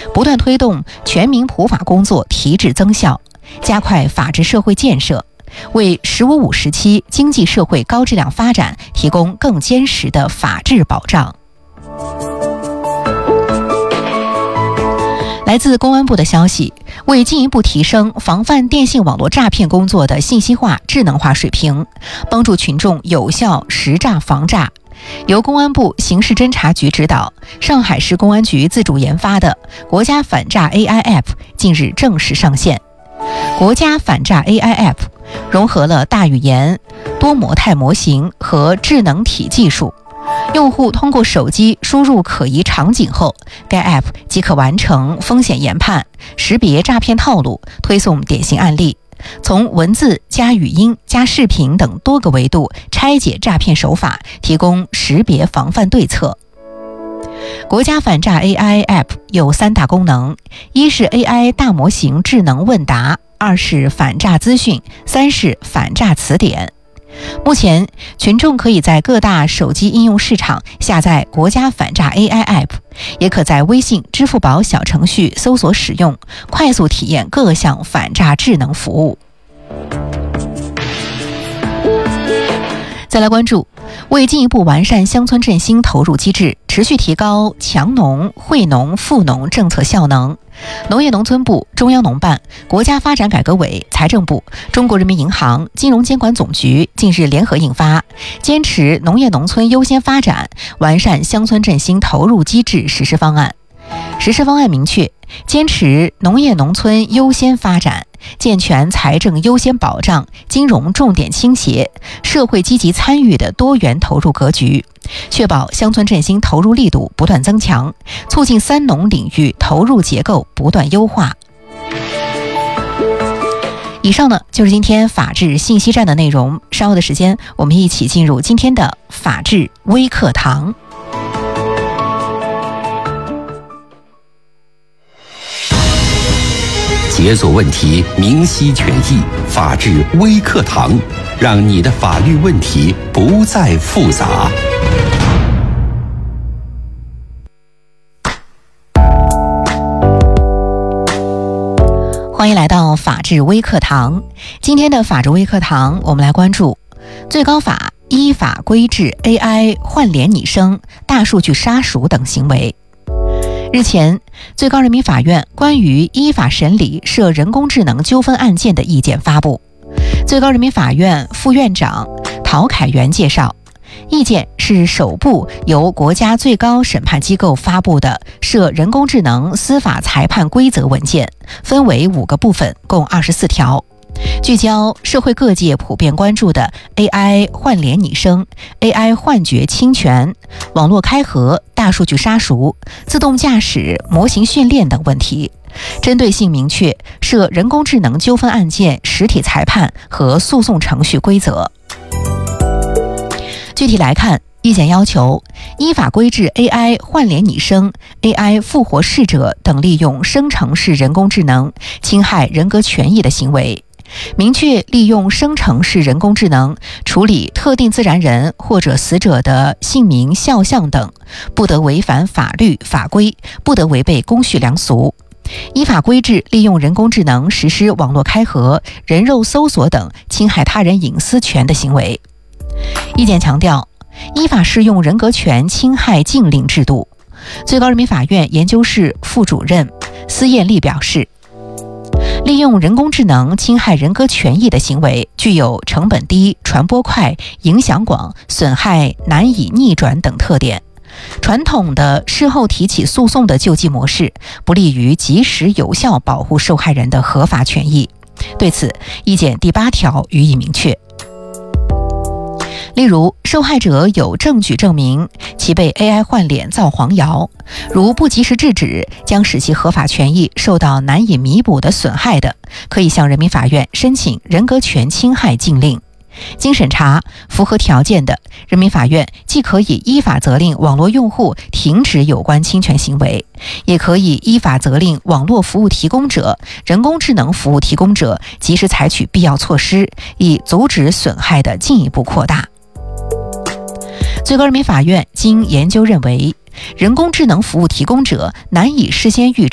不断推动全民普法工作提质增效，加快法治社会建设，为“十五五”时期经济社会高质量发展提供更坚实的法治保障。来自公安部的消息，为进一步提升防范电信网络诈骗工作的信息化、智能化水平，帮助群众有效识诈防诈，由公安部刑事侦查局指导，上海市公安局自主研发的国家反诈 AI App 近日正式上线。国家反诈 AI App 融合了大语言、多模态模型和智能体技术，用户通过手机输入可疑场景后，该 App 即可完成风险研判、识别诈骗套路、推送典型案例，从文字加语音加视频等多个维度拆解诈骗手法，提供识别防范对策。国家反诈 AI App 有3大功能：一是 AI 大模型智能问答，二是反诈资讯，三是反诈词典。目前，群众可以在各大手机应用市场下载国家反诈 AI App， 也可在微信、支付宝小程序搜索使用，快速体验各项反诈智能服务。再来关注，为进一步完善乡村振兴投入机制，持续提高强农、惠农、富农政策效能，农业农村部、中央农办、国家发展改革委、财政部、中国人民银行、金融监管总局近日联合印发《坚持农业农村优先发展，完善乡村振兴投入机制实施方案》。实施方案明确，坚持农业农村优先发展，健全财政优先保障、金融重点倾斜、社会积极参与的多元投入格局，确保乡村振兴投入力度不断增强，促进三农领域投入结构不断优化。以上呢，就是今天法治信息站的内容。稍后的时间，我们一起进入今天的法治微课堂。 解锁问题，明晰权益，法治微课堂，让你的法律问题不再复杂。 欢迎来到法治微课堂。今天的法治微课堂，我们来关注最高法依法规制 AI 换脸拟声、大数据杀熟等行为。日前，最高人民法院关于依法审理涉人工智能纠纷案件的意见发布。最高人民法院副院长陶凯元介绍，意见是首部由国家最高审判机构发布的涉人工智能司法裁判规则文件，分为5个部分，共24条。聚焦社会各界普遍关注的 AI 换脸拟声、AI 幻觉侵权、网络开合、大数据杀熟、自动驾驶、模型训练等问题，针对性明确涉人工智能纠纷案件实体裁判和诉讼程序规则。具体来看，意见要求依法规制 AI 换脸拟声、AI 复活逝者等利用生成式人工智能侵害人格权益的行为，明确利用生成式人工智能处理特定自然人或者死者的姓名、肖像等，不得违反法律法规，不得违背公序良俗。依法规制利用人工智能实施网络开合、人肉搜索等侵害他人隐私权的行为。意见强调，依法适用人格权侵害禁令制度。最高人民法院研究室副主任司艳丽表示，利用人工智能侵害人格权益的行为具有成本低、传播快、影响广、损害难以逆转等特点。传统的事后提起诉讼的救济模式不利于及时有效保护受害人的合法权益。对此，意见第8条予以明确。例如，受害者有证据证明其被 AI 换脸造黄谣，如不及时制止，将使其合法权益受到难以弥补的损害的，可以向人民法院申请人格权侵害禁令。经审查符合条件的，人民法院既可以依法责令网络用户停止有关侵权行为，也可以依法责令网络服务提供者、人工智能服务提供者及时采取必要措施，以阻止损害的进一步扩大。最高人民法院经研究认为，人工智能服务提供者难以事先预